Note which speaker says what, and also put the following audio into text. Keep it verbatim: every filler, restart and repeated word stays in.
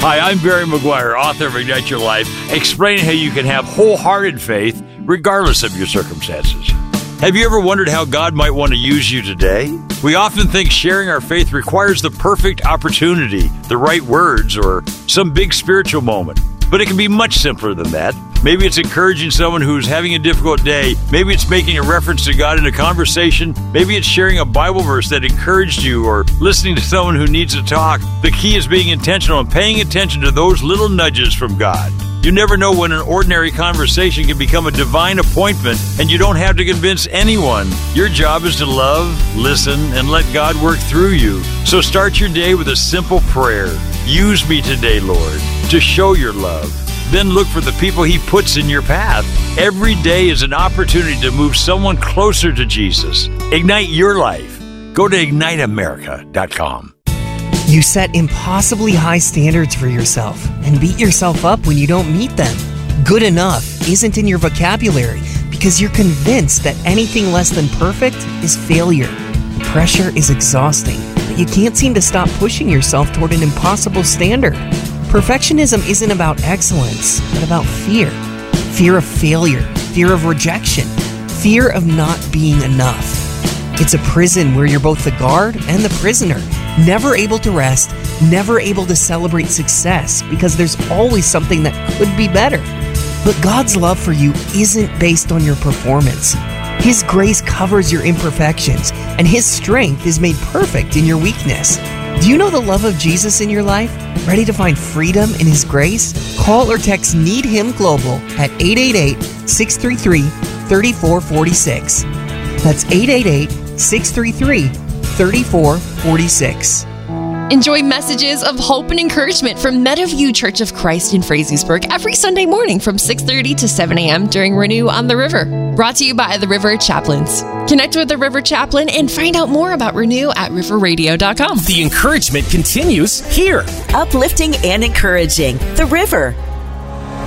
Speaker 1: Hi, I'm Barry McGuire, author of Ignite Your Life, explaining how you can have wholehearted faith regardless of your circumstances. Have you ever wondered how God might want to use you today? We often think sharing our faith requires the perfect opportunity, the right words, or some big spiritual moment. But it can be much simpler than that. Maybe it's encouraging someone who's having a difficult day. Maybe it's making a reference to God in a conversation. Maybe it's sharing a Bible verse that encouraged you or listening to someone who needs to talk. The key is being intentional and paying attention to those little nudges from God. You never know when an ordinary conversation can become a divine appointment, and you don't have to convince anyone. Your job is to love, listen, and let God work through you. So start your day with a simple prayer. Use me today, Lord, to show your love. Then look for the people He puts in your path. Every day is an opportunity to move someone closer to Jesus. Ignite your life. Go to ignite america dot com.
Speaker 2: You set impossibly high standards for yourself and beat yourself up when you don't meet them. Good enough isn't in your vocabulary because you're convinced that anything less than perfect is failure. Pressure is exhausting, but you can't seem to stop pushing yourself toward an impossible standard. Perfectionism isn't about excellence, but about fear. Fear of failure, fear of rejection, fear of not being enough. It's a prison where you're both the guard and the prisoner, never able to rest, never able to celebrate success because there's always something that could be better. But God's love for you isn't based on your performance. His grace covers your imperfections, and His strength is made perfect in your weakness. Do you know the love of Jesus in your life? Ready to find freedom in His grace? Call or text Need Him Global at eight eight eight, six three three, three four four six. That's eight eight eight, six three three, three four four six.
Speaker 3: Enjoy messages of hope and encouragement from Meadowview Church of Christ in Frazeysburg every Sunday morning from six thirty to seven a.m. during Renew on the River. Brought to you by the River Chaplains. Connect with the River Chaplain and find out more about Renew at river radio dot com.
Speaker 4: The encouragement continues here.
Speaker 5: Uplifting and encouraging. The River